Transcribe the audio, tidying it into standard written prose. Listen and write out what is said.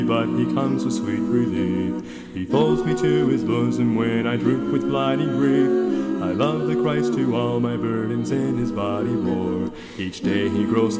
but he comes with sweet relief. He folds me to his bosom when I droop with blinding grief. I love the Christ who all my burdens in his body bore. Each day he grows